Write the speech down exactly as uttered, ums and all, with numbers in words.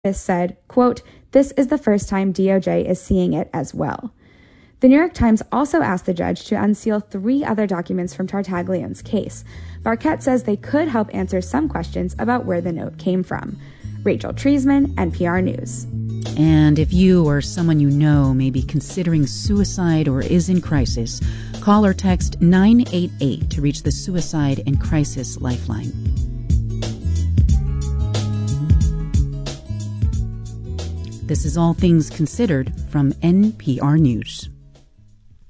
said, quote, "This is the first time D O J is seeing it as well." The New York Times also asked the judge to unseal three other documents from Tartagliane's case. Barquette says they could help answer some questions about where the note came from. Rachel Treisman, N P R News. And if you or someone you know may be considering suicide or is in crisis, call or text nine eight eight to reach the Suicide and Crisis Lifeline. This is All Things Considered from N P R News.